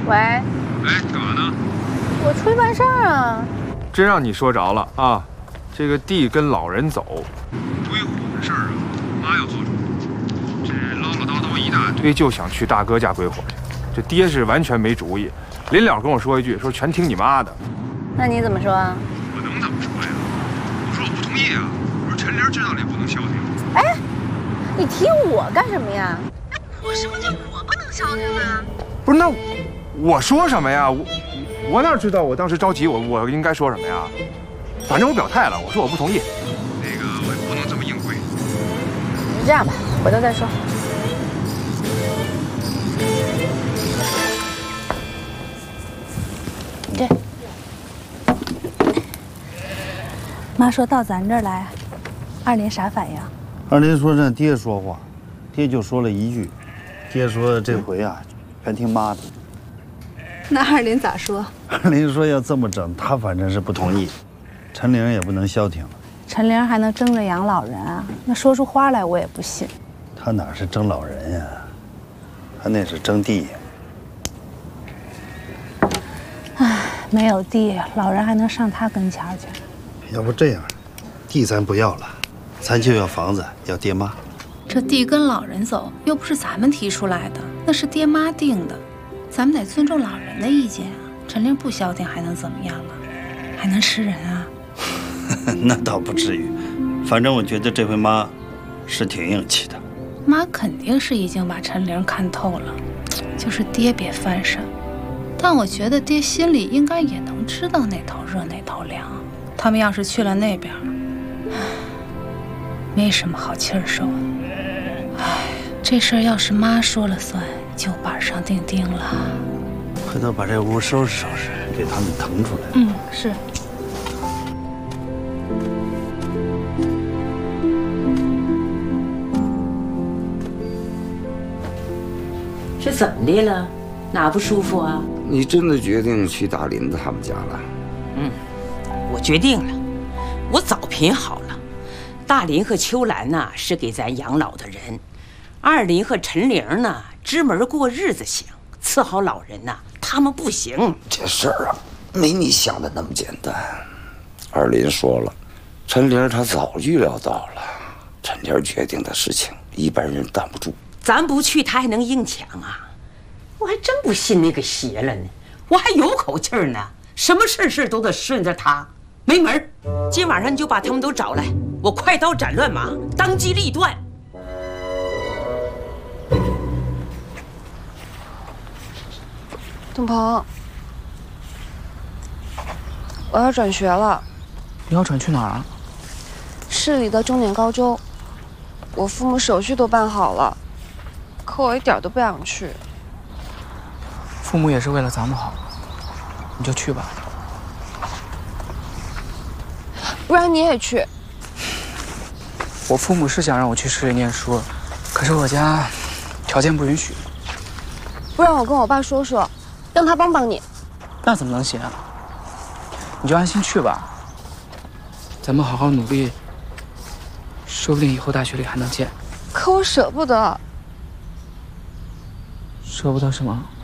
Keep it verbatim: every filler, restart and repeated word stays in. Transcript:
喂。 哎，干嘛呢？ 我出去办事儿啊。 真让你说着了啊！这个地跟老人走，追火的事儿啊，妈要做主。这唠唠叨叨一大堆，就想去大哥家归火去。这爹是完全没主意，临了跟我说一句，说全听你妈的。 那你怎么说啊？ 我能怎么说呀？我说我不同意啊！我说陈玲知道了也不能消停。 哎，你提我干什么呀？ 我什么叫我不能消停呢？ 不是，那我说什么呀？我我哪知道我当时着急，我我应该说什么呀？反正我表态了，我说我不同意。那个我也不能这么硬跪。 就这样吧，回头再说。这， 妈说到咱这儿来，二林啥反应？ 二林说让爹说话，爹就说了一句，爹说这回啊，全听妈的。 那二林咋说？ 二林说要这么整，他反正是不同意，陈玲也不能消停了。 陈玲还能争着养老人啊？那说出花来我也不信。 他哪是争老人呀，他那是争地。 唉，没有地，老人还能上他跟前去？ 要不这样，地咱不要了，咱就要房子，要爹妈。 这地跟老人走，又不是咱们提出来的，那是爹妈定的，咱们得尊重老人的意见啊。陈玲不消停还能怎么样啊？还能吃人啊？ 那倒不至于，反正我觉得这回妈是挺硬气的。 妈肯定是已经把陈玲看透了，就是爹别翻身。但我觉得爹心里应该也能知道哪头热哪头凉。他们要是去了那边，没什么好气儿受。唉，这事儿要是妈说了算，就板上钉钉了。 回头把这屋收拾收拾，给他们腾出来。 嗯，是。 是怎么的了？哪不舒服啊？ 你真的决定去大林子他们家了？ 嗯，我决定了，我早品好了。大林和秋兰呐是给咱养老的人，二林和陈玲呢支门过日子行，伺候老人呐他们不行。 这事儿啊，没你想的那么简单。二林说了，陈玲她早预料到了，陈玲决定的事情一般人挡不住。 咱不去，他还能硬抢啊？我还真不信那个邪了呢，我还有口气儿呢。什么事事都得顺着他，没门儿。今晚上你就把他们都找来，我快刀斩乱麻，当机立断。 董鹏，我要转学了。 你要转去哪儿啊？ 市里的重点高中，我父母手续都办好了。可我一点都不想去。 父母也是为了咱们好，你就去吧。 不然你也去。 我父母是想让我去市里念书，可是我家条件不允许。 不然我跟我爸说说，让他帮帮你。 那怎么能行啊？你就安心去吧。咱们好好努力，说不定以后大学里还能见。 可我舍不得。 舍不得什么？